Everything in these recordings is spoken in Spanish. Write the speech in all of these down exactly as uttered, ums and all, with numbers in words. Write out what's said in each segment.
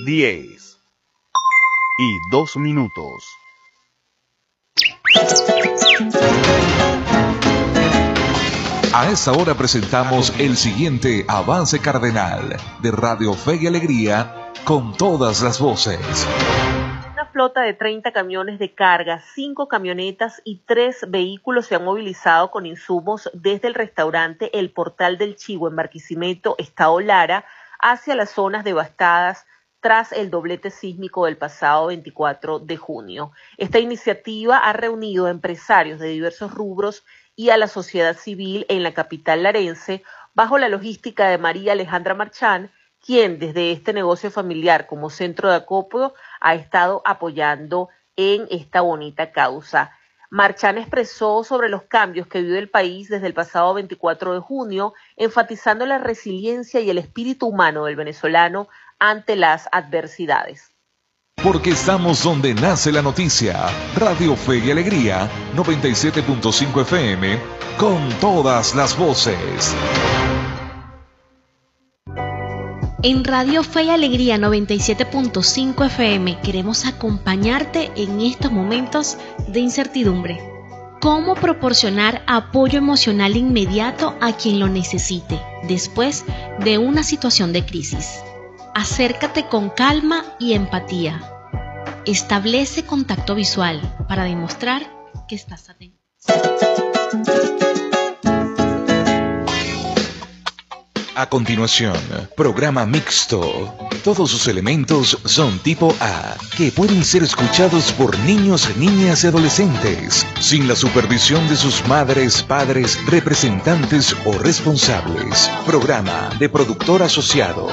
diez y dos minutos. A esta hora presentamos el siguiente avance cardenal de Radio Fe y Alegría con todas las voces. Una flota de treinta camiones de carga, cinco camionetas y tres vehículos se han movilizado con insumos desde el restaurante El Portal del Chivo en Barquisimeto, Estado Lara, hacia las zonas devastadas tras el doblete sísmico del pasado veinticuatro de junio. Esta iniciativa ha reunido a empresarios de diversos rubros y a la sociedad civil en la capital larense bajo la logística de María Alejandra Marchán, quien desde este negocio familiar como centro de acopio ha estado apoyando en esta bonita causa. Marchán expresó sobre los cambios que vive el país desde el pasado veinticuatro de junio, enfatizando la resiliencia y el espíritu humano del venezolano ante las adversidades. Porque estamos donde nace la noticia. Radio Fe y Alegría, noventa y siete punto cinco F M, con todas las voces. En Radio Fe y Alegría noventa y siete punto cinco F M queremos acompañarte en estos momentos de incertidumbre. ¿Cómo proporcionar apoyo emocional inmediato a quien lo necesite después de una situación de crisis? Acércate con calma y empatía. Establece contacto visual para demostrar que estás atento. A continuación, programa mixto. Todos sus elementos son tipo A, que pueden ser escuchados por niños, niñas y adolescentes, sin la supervisión de sus madres, padres, representantes o responsables. Programa de productor asociado.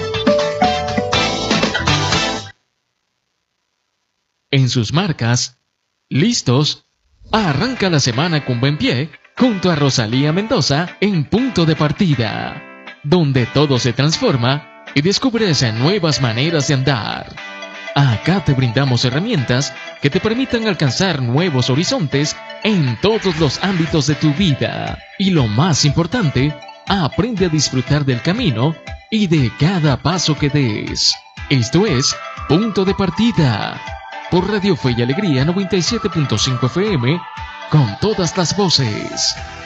En sus marcas, listos, arranca la semana con buen pie, junto a Rosalía Mendoza en Punto de Partida, donde todo se transforma y descubres nuevas maneras de andar. Acá te brindamos herramientas que te permitan alcanzar nuevos horizontes en todos los ámbitos de tu vida. Y lo más importante, aprende a disfrutar del camino y de cada paso que des. Esto es Punto de Partida, por Radio Fe y Alegría noventa y siete punto cinco F M, con todas las voces.